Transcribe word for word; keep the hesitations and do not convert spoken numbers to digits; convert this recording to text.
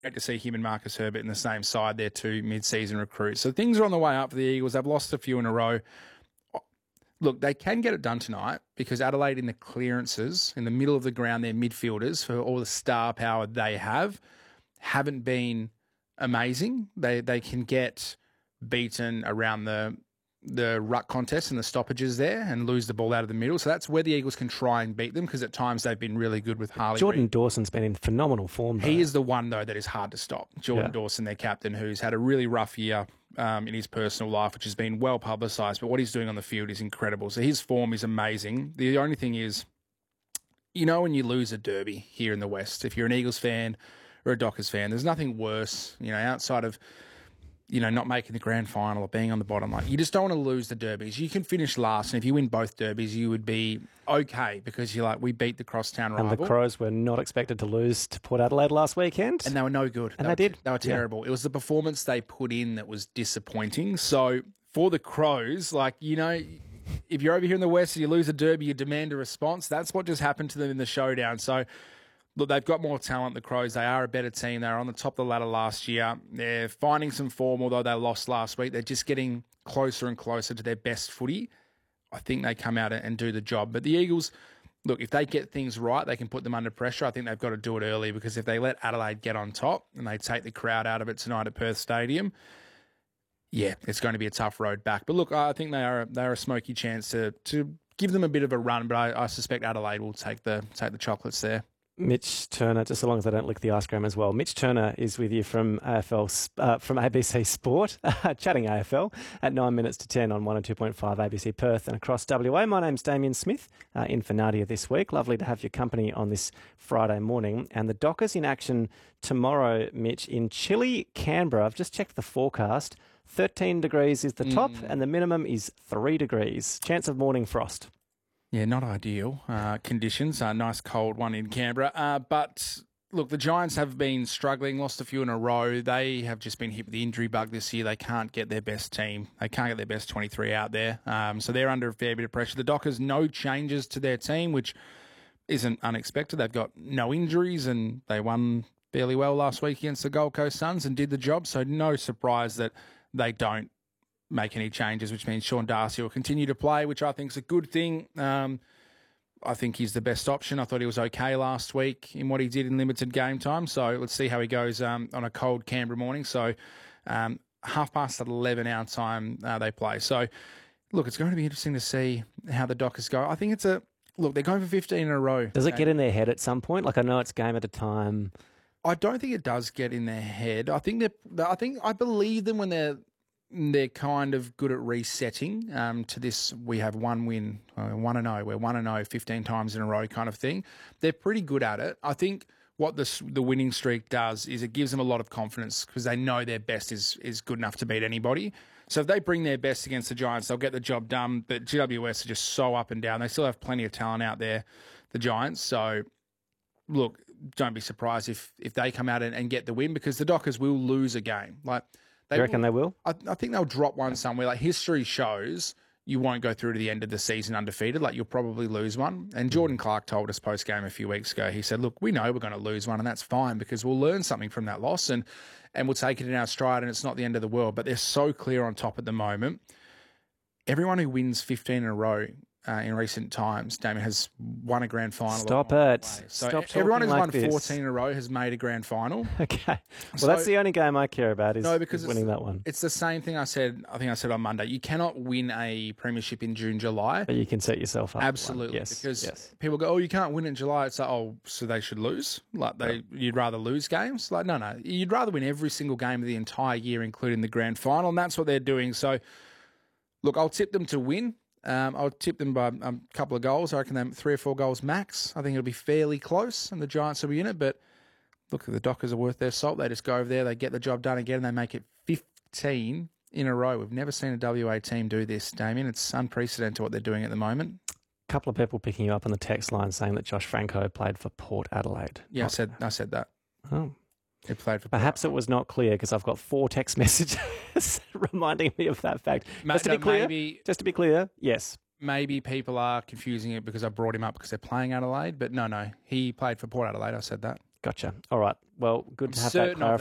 Great to see him and Marcus Herbert in the same side there too, mid-season recruits. So things are on the way up for the Eagles. They've lost a few in a row. Look, they can get it done tonight because Adelaide in the clearances, in the middle of the ground, their midfielders, for all the star power they have, haven't been amazing. They they can get beaten around the the ruck contest and the stoppages there and lose the ball out of the middle. So that's where the Eagles can try and beat them because at times they've been really good with Harley Jordan Reid. Dawson's been in phenomenal form, though. He is the one, though, that is hard to stop. Jordan Yeah. Dawson, their captain, who's had a really rough year um, in his personal life, which has been well publicised, but what he's doing on the field is incredible. So his form is amazing. The only thing is, you know, when you lose a derby here in the West, if you're an Eagles fan or a Dockers fan, there's nothing worse, you know, outside of, you know, not making the grand final or being on the bottom. Like, you just don't want to lose the derbies. You can finish last, and if you win both derbies, you would be okay because you're like, we beat the crosstown rival. And the Crows were not expected to lose to Port Adelaide last weekend. And they were no good. And they, they were, did. They were terrible. Yeah. It was the performance they put in that was disappointing. So for the Crows, like, you know, if you're over here in the West and you lose a derby, you demand a response. That's what just happened to them in the showdown. So, look, they've got more talent, the Crows. They are a better team. They were on the top of the ladder last year. They're finding some form, although they lost last week. They're just getting closer and closer to their best footy. I think they come out and do the job. But the Eagles, look, if they get things right, they can put them under pressure. I think they've got to do it early because if they let Adelaide get on top and they take the crowd out of it tonight at Perth Stadium, yeah, it's going to be a tough road back. But look, I think they are they are a smoky chance to to give them a bit of a run. But I, I suspect Adelaide will take the take the chocolates there. Mitch Turner, just so long as they don't lick the ice cream as well. Mitch Turner is with you from A F L, uh, from A B C Sport, chatting A F L at nine minutes to ten on one oh two point five A B C Perth and across W A. My name's Damien Smith, uh, in for Nadia this week. Lovely to have your company on this Friday morning. And the Dockers in action tomorrow, Mitch, in chilly Canberra. I've just checked the forecast. thirteen degrees is the top Mm. and the minimum is three degrees. Chance of morning frost. Yeah, not ideal uh, conditions. A nice cold one in Canberra. Uh, but look, the Giants have been struggling, lost a few in a row. They have just been hit with the injury bug this year. They can't get their best team. They can't get their best twenty-three out there. Um, so they're under a fair bit of pressure. The Dockers, no changes to their team, which isn't unexpected. They've got no injuries and they won fairly well last week against the Gold Coast Suns and did the job. So no surprise that they don't make any changes, which means Sean Darcy will continue to play, which I think is a good thing. Um, I think he's the best option. I thought he was okay last week in what he did in limited game time. So let's see how he goes um, on a cold Canberra morning. So um, half past eleven our time uh, they play. So look, it's going to be interesting to see how the Dockers go. I think it's a look. They're going for fifteen in a row. Does it get in their head at some point? Like, I know it's game at a time. I don't think it does get in their head. I think they. I think I believe them when they're. They're kind of good at resetting um, to this. We have one win, uh, one and oh. We're one and oh fifteen times in a row, kind of thing. They're pretty good at it. I think what the the winning streak does is it gives them a lot of confidence because they know their best is is good enough to beat anybody. So if they bring their best against the Giants, they'll get the job done. But G W S are just so up and down. They still have plenty of talent out there, the Giants. So look, don't be surprised if if they come out and, and get the win because the Dockers will lose a game. Like. They you reckon will, they will? I, I think they'll drop one somewhere. Like history shows, you won't go through to the end of the season undefeated. Like you'll probably lose one. And Jordan Clark told us post game a few weeks ago. He said, "Look, we know we're going to lose one, and that's fine because we'll learn something from that loss, and and we'll take it in our stride. And it's not the end of the world." But they're so clear on top at the moment. Everyone who wins fifteen in a row. Uh, in recent times, Damien has won a grand final. Stop it. So Stop everyone who's like won this. fourteen in a row has made a grand final. Okay. Well, So- that's the only game I care about is, No, because is winning it's- that one. It's the same thing I said, I think I said on Monday. You cannot win a premiership in June, July. But you can set yourself up. for one. Absolutely. Yes. Because yes. people go, oh, you can't win in July. It's like, oh, so they should lose? Like, they, you'd rather lose games? Like, no, no. You'd rather win every single game of the entire year, including the grand final. And that's what they're doing. So, look, I'll tip them to win. Um, I'll tip them by a couple of goals. I reckon them three or four goals max. I think it'll be fairly close, and the Giants will be in it. But look, the Dockers are worth their salt. They just go over there, they get the job done again, and they make it fifteen in a row. We've never seen a W A team do this, Damien. It's unprecedented what they're doing at the moment. A couple of people picking you up on the text line saying that Josh Franco played for Port Adelaide. Yeah, I said I said that. Oh. He played for Perhaps it was not clear because I've got four text messages reminding me of that fact. Ma- Just to no, be clear, maybe- just to be clear, yes. Maybe people are confusing it because I brought him up because they're playing Adelaide, but no, no. He played for Port Adelaide. I said that. Gotcha. All right. Well, good I'm to have that certain of clarified.